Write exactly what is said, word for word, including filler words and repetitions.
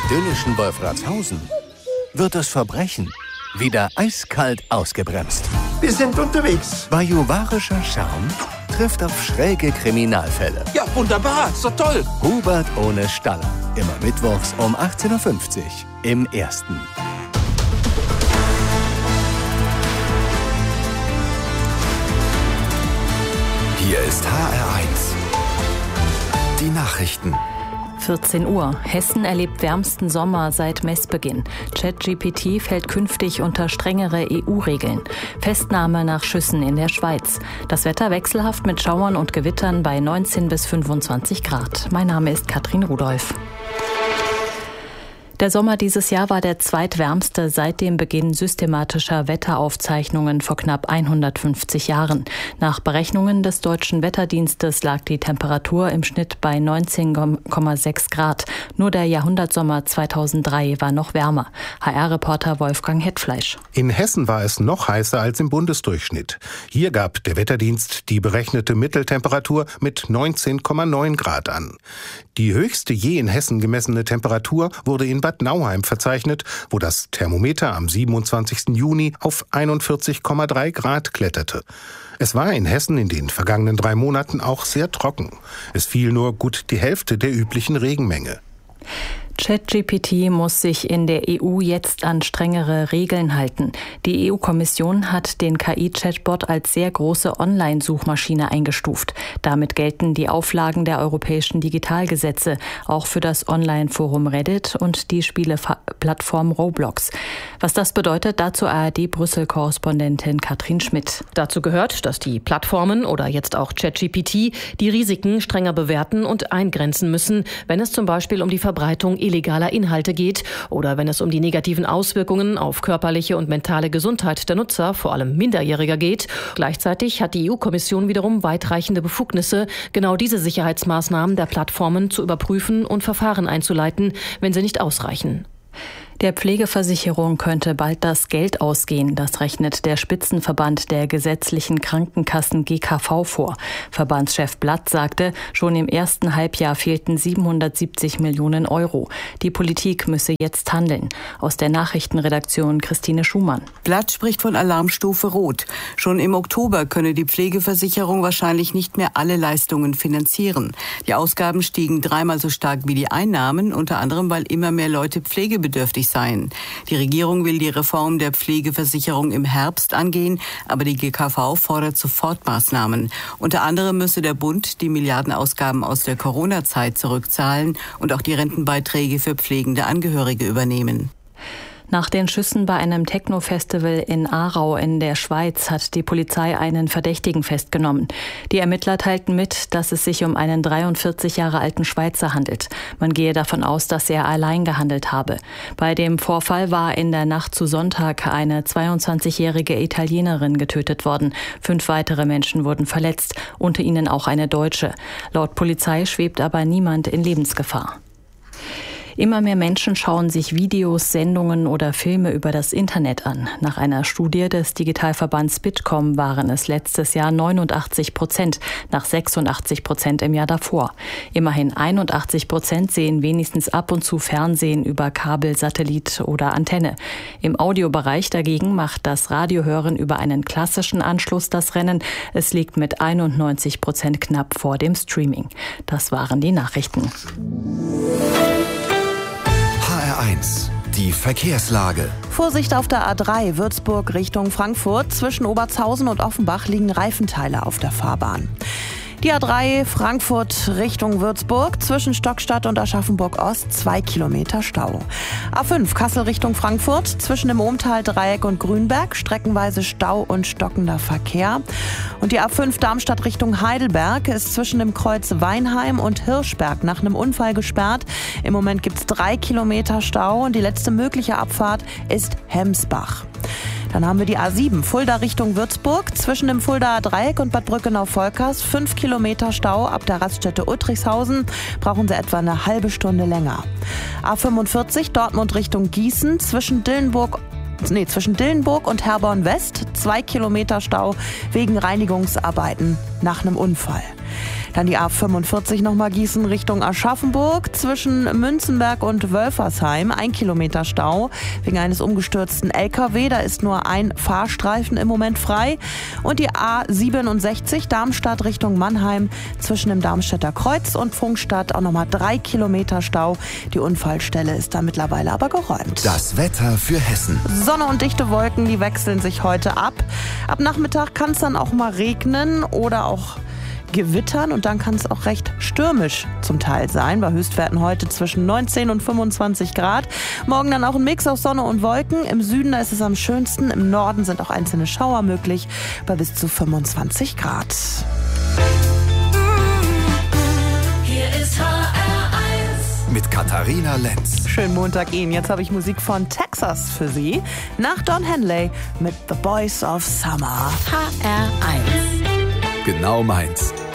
idyllischen Wolfratshausen wird das Verbrechen wieder eiskalt ausgebremst. Wir sind unterwegs. Bajuwarischer Charme trifft auf schräge Kriminalfälle. Ja, wunderbar, so toll. Hubert ohne Staller. Immer mittwochs um achtzehn Uhr fünfzig im Ersten. Hier ist H R eins. Die Nachrichten. vierzehn Uhr. Hessen erlebt wärmsten Sommer seit Messbeginn. ChatGPT fällt künftig unter strengere E U-Regeln. Festnahme nach Schüssen in der Schweiz. Das Wetter wechselhaft mit Schauern und Gewittern bei neunzehn bis fünfundzwanzig Grad. Mein Name ist Katrin Rudolph. Der Sommer dieses Jahr war der zweitwärmste seit dem Beginn systematischer Wetteraufzeichnungen vor knapp hundertfünfzig Jahren. Nach Berechnungen des Deutschen Wetterdienstes lag die Temperatur im Schnitt bei neunzehn Komma sechs Grad. Nur der Jahrhundertsommer zweitausenddrei war noch wärmer. H R-Reporter Wolfgang Hetfleisch. In Hessen war es noch heißer als im Bundesdurchschnitt. Hier gab der Wetterdienst die berechnete Mitteltemperatur mit neunzehn Komma neun Grad an. Die höchste je in Hessen gemessene Temperatur wurde in Bad Nauheim verzeichnet, wo das Thermometer am siebenundzwanzigsten Juni auf einundvierzig Komma drei Grad kletterte. Es war in Hessen in den vergangenen drei Monaten auch sehr trocken. Es fiel nur gut die Hälfte der üblichen Regenmenge. ChatGPT muss sich in der E U jetzt an strengere Regeln halten. Die E U-Kommission hat den K I-Chatbot als sehr große Online-Suchmaschine eingestuft. Damit gelten die Auflagen der europäischen Digitalgesetze, auch für das Online-Forum Reddit und die Spieleplattform Roblox. Was das bedeutet, dazu A R D-Brüssel-Korrespondentin Katrin Schmidt. Dazu gehört, dass die Plattformen oder jetzt auch ChatGPT die Risiken strenger bewerten und eingrenzen müssen, wenn es zum Beispiel um die Verbreitung illegaler Inhalte geht oder wenn es um die negativen Auswirkungen auf körperliche und mentale Gesundheit der Nutzer, vor allem Minderjähriger, geht. Gleichzeitig hat die E U-Kommission wiederum weitreichende Befugnisse, genau diese Sicherheitsmaßnahmen der Plattformen zu überprüfen und Verfahren einzuleiten, wenn sie nicht ausreichen. Der Pflegeversicherung könnte bald das Geld ausgehen. Das rechnet der Spitzenverband der gesetzlichen Krankenkassen G K V vor. Verbandschef Blatt sagte, schon im ersten Halbjahr fehlten siebenhundertsiebzig Millionen Euro. Die Politik müsse jetzt handeln. Aus der Nachrichtenredaktion Christine Schumann. Blatt spricht von Alarmstufe Rot. Schon im Oktober könne die Pflegeversicherung wahrscheinlich nicht mehr alle Leistungen finanzieren. Die Ausgaben stiegen dreimal so stark wie die Einnahmen, unter anderem weil immer mehr Leute pflegebedürftig sein. Die Regierung will die Reform der Pflegeversicherung im Herbst angehen, aber die G K V fordert Sofortmaßnahmen. Unter anderem müsse der Bund die Milliardenausgaben aus der Corona-Zeit zurückzahlen und auch die Rentenbeiträge für pflegende Angehörige übernehmen. Nach den Schüssen bei einem Techno-Festival in Aarau in der Schweiz hat die Polizei einen Verdächtigen festgenommen. Die Ermittler teilten mit, dass es sich um einen dreiundvierzig Jahre alten Schweizer handelt. Man gehe davon aus, dass er allein gehandelt habe. Bei dem Vorfall war in der Nacht zu Sonntag eine zweiundzwanzigjährige Italienerin getötet worden. Fünf weitere Menschen wurden verletzt, unter ihnen auch eine Deutsche. Laut Polizei schwebt aber niemand in Lebensgefahr. Immer mehr Menschen schauen sich Videos, Sendungen oder Filme über das Internet an. Nach einer Studie des Digitalverbands Bitkom waren es letztes Jahr neunundachtzig Prozent, nach sechsundachtzig Prozent im Jahr davor. Immerhin einundachtzig Prozent sehen wenigstens ab und zu Fernsehen über Kabel, Satellit oder Antenne. Im Audiobereich dagegen macht das Radiohören über einen klassischen Anschluss das Rennen. Es liegt mit einundneunzig Prozent knapp vor dem Streaming. Das waren die Nachrichten. H R eins. Die Verkehrslage. Vorsicht auf der A drei Würzburg Richtung Frankfurt. Zwischen Obertshausen und Offenbach liegen Reifenteile auf der Fahrbahn. Die A drei Frankfurt Richtung Würzburg, zwischen Stockstadt und Aschaffenburg-Ost zwei Kilometer Stau. A fünf Kassel Richtung Frankfurt, zwischen dem Ohmtal-Dreieck und Grünberg, streckenweise Stau und stockender Verkehr. Und die A fünf Darmstadt Richtung Heidelberg ist zwischen dem Kreuz Weinheim und Hirschberg nach einem Unfall gesperrt. Im Moment gibt es drei Kilometer Stau und die letzte mögliche Abfahrt ist Hemsbach. Dann haben wir die A sieben, Fulda Richtung Würzburg, zwischen dem Fuldaer Dreieck und Bad Brückenau-Volkers, fünf Kilometer Stau ab der Raststätte Uttrichshausen, brauchen Sie etwa eine halbe Stunde länger. A fünfundvierzig, Dortmund Richtung Gießen, zwischen Dillenburg Nee, zwischen Dillenburg und Herborn West, zwei Kilometer Stau wegen Reinigungsarbeiten nach einem Unfall. Dann die A fünfundvierzig nochmal Gießen Richtung Aschaffenburg. Zwischen Münzenberg und Wölfersheim ein Kilometer Stau wegen eines umgestürzten L K W. Da ist nur ein Fahrstreifen im Moment frei. Und die A siebenundsechzig Darmstadt Richtung Mannheim zwischen dem Darmstädter Kreuz und Pfungstadt auch nochmal drei Kilometer Stau. Die Unfallstelle ist da mittlerweile aber geräumt. Das Wetter für Hessen. Sonne und dichte Wolken, die wechseln sich heute ab. Ab Nachmittag kann es dann auch mal regnen oder auch gewittern und dann kann es auch recht stürmisch zum Teil sein. Bei Höchstwerten heute zwischen neunzehn und fünfundzwanzig Grad. Morgen dann auch ein Mix aus Sonne und Wolken. Im Süden, da ist es am schönsten. Im Norden sind auch einzelne Schauer möglich bei bis zu fünfundzwanzig Grad. Hier ist H R eins mit Katharina Lenz. Schönen Montag Ihnen. Jetzt habe ich Musik von Texas für Sie. Nach Don Henley mit The Boys of Summer. H R eins. Genau meins.